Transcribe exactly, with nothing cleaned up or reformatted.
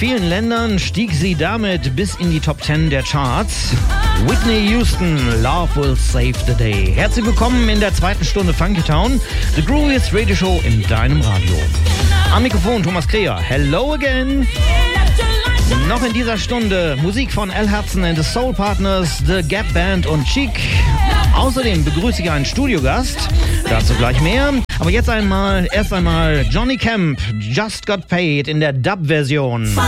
vielen Ländern stieg sie damit bis in die Top zehn der Charts. Whitney Houston, Love Will Save the Day. Herzlich willkommen in der zweiten Stunde Funky Town, The Grooviest Radio Show in deinem Radio. Am Mikrofon Thomas Kreher. Hello again. Noch in dieser Stunde Musik von Al Hudson and the Soul Partners, The Gap Band und Chic. Außerdem begrüße ich einen Studiogast, dazu gleich mehr. Aber jetzt einmal, erst einmal Johnny Camp, Just Got Paid in der Dub-Version.